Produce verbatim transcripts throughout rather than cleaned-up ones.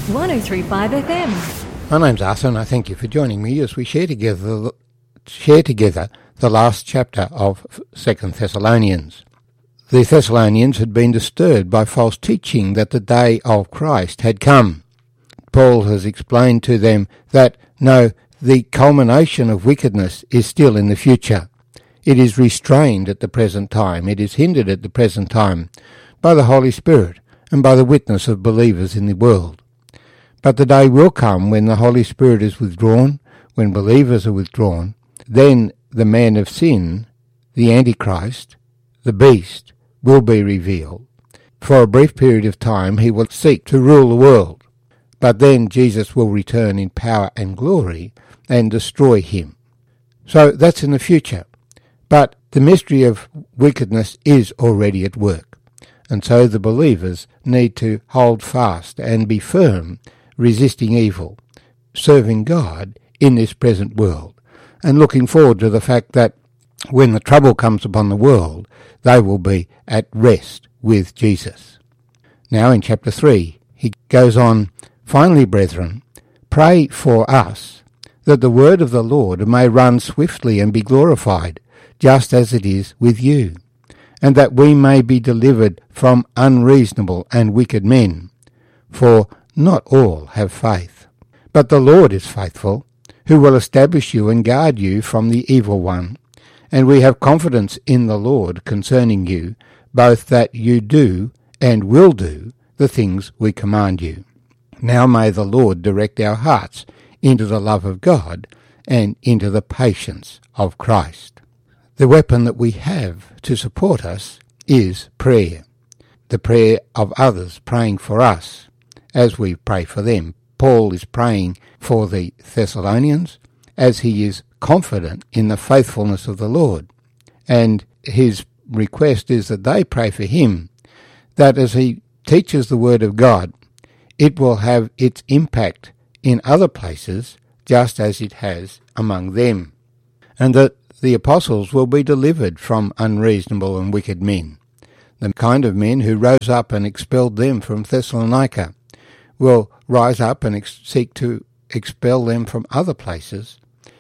one oh three point five F M. My name's Arthur, and I thank you for joining me as we share together, share together the last chapter of Second Thessalonians. The Thessalonians had been disturbed by false teaching that the day of Christ had come. Paul has explained to them that, no, the culmination of wickedness is still in the future. It is restrained at the present time. It is hindered at the present time by the Holy Spirit and by the witness of believers in the world. But the day will come when the Holy Spirit is withdrawn, when believers are withdrawn. Then the man of sin, the Antichrist, the beast, will be revealed. For a brief period of time he will seek to rule the world. But then Jesus will return in power and glory and destroy him. So that's in the future. But the mystery of wickedness is already at work. And so the believers need to hold fast and be firm, resisting evil, serving God in this present world, and looking forward to the fact that when the trouble comes upon the world, they will be at rest with Jesus. Now in chapter three, he goes on, "Finally, brethren, pray for us, that the word of the Lord may run swiftly and be glorified, just as it is with you, and that we may be delivered from unreasonable and wicked men. For not all have faith. But the Lord is faithful, who will establish you and guard you from the evil one. And we have confidence in the Lord concerning you, both that you do and will do the things we command you. Now may the Lord direct our hearts into the love of God and into the patience of Christ." The weapon that we have to support us is prayer, the prayer of others praying for us as we pray for them. Paul is praying for the Thessalonians as he is confident in the faithfulness of the Lord, and his request is that they pray for him, that as he teaches the Word of God, it will have its impact in other places just as it has among them, and that the apostles will be delivered from unreasonable and wicked men. The kind of men who rose up and expelled them from Thessalonica will rise up and ex- seek to expel them from other places,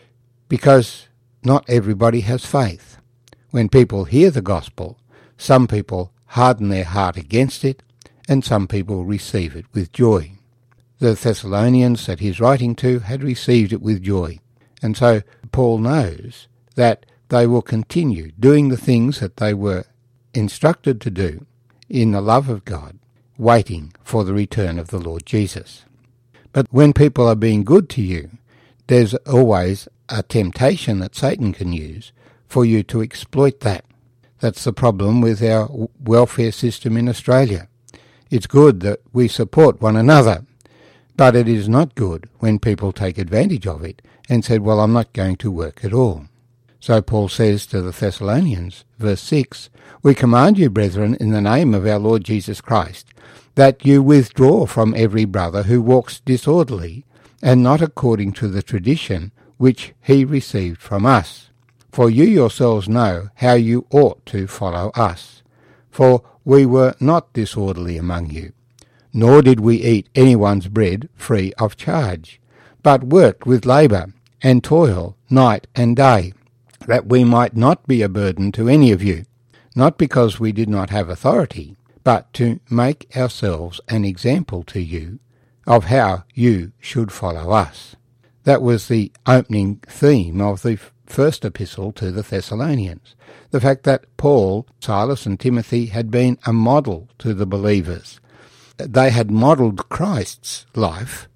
because not everybody has faith. When people hear the gospel, some people harden their heart against it, and some people receive it with joy. The Thessalonians that he's writing to had received it with joy, and so Paul knows that they will continue doing the things that they were instructed to do in the love of God, waiting for the return of the Lord Jesus. But when people are being good to you, there's always a temptation that Satan can use for you to exploit that. That's the problem with our welfare system in Australia. It's good that we support one another, but it is not good when people take advantage of it and said, well, I'm not going to work at all. So Paul says to the Thessalonians, verse six, "We command you, brethren, in the name of our Lord Jesus Christ, that you withdraw from every brother who walks disorderly, and not according to the tradition which he received from us. For you yourselves know how you ought to follow us. For we were not disorderly among you, nor did we eat anyone's bread free of charge, but worked with labour and toil night and day, that we might not be a burden to any of you, not because we did not have authority, but to make ourselves an example to you of how you should follow us." That was the opening theme of the first epistle to the Thessalonians, the fact that Paul, Silas and Timothy had been a model to the believers. They had modelled Christ's life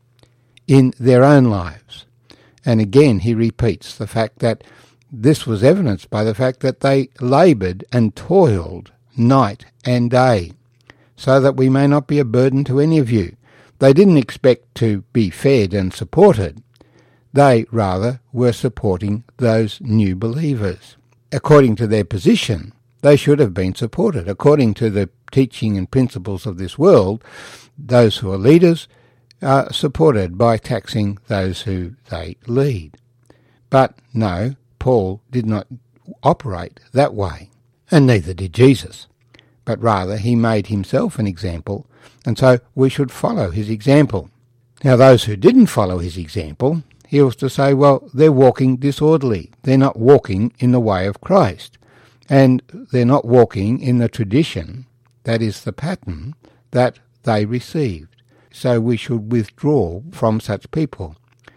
in their own lives. And again he repeats the fact that this was evidenced by the fact that they laboured and toiled night and day, so that we may not be a burden to any of you. They didn't expect to be fed and supported. They, rather, were supporting those new believers. According to their position, they should have been supported. According to the teaching and principles of this world, those who are leaders are supported by taxing those who they lead. But no, Paul did not operate that way, and neither did Jesus. But rather he made himself an example, and so we should follow his example. Now those who didn't follow his example, he was to say, well, they're walking disorderly. They're not walking in the way of Christ. And they're not walking in the tradition, that is the pattern, that they received. So we should withdraw from such people.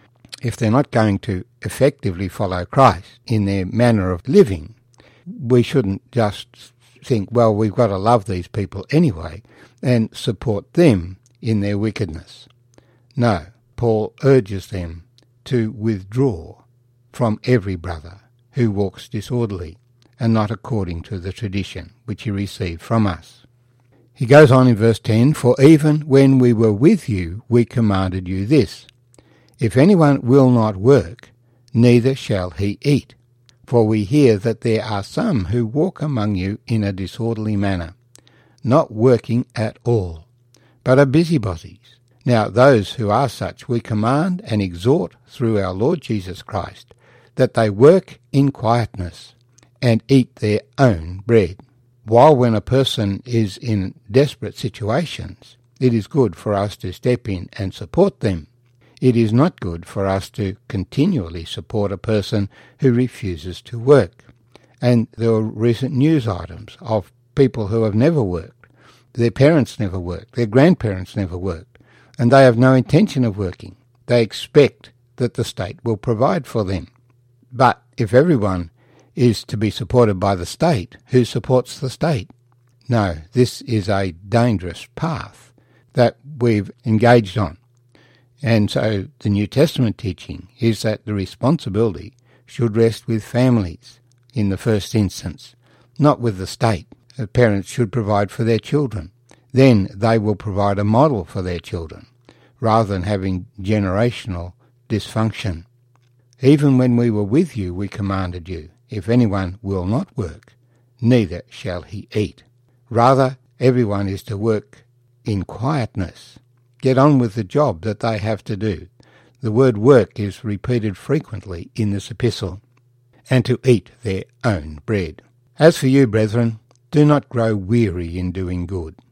If they're not going to effectively follow Christ in their manner of living, we shouldn't just think, well, we've got to love these people anyway and support them in their wickedness. No, Paul urges them to withdraw from every brother who walks disorderly and not according to the tradition which he received from us. He goes on in verse ten, for even when we were with you, we commanded you this, if anyone will not work, neither shall he eat. For we hear that there are some who walk among you in a disorderly manner, not working at all, but are busybodies. Now those who are such we command and exhort through our Lord Jesus Christ, that they work in quietness and eat their own bread. While when a person is in desperate situations, it is good for us to step in and support them. It is not good for us to continually support a person who refuses to work. And there were recent news items of people who have never worked. Their parents never worked. Their grandparents never worked. And they have no intention of working. They expect that the state will provide for them. But if everyone is to be supported by the state, who supports the state? No, this is a dangerous path that we've engaged on. And so the New Testament teaching is that the responsibility should rest with families in the first instance, not with the state. The parents should provide for their children. Then they will provide a model for their children, rather than having generational dysfunction. Even when we were with you, we commanded you, if anyone will not work, neither shall he eat. Rather, everyone is to work in quietness. Get on with the job that they have to do. The word work is repeated frequently in this epistle. And to eat their own bread. As for you, brethren, do not grow weary in doing good.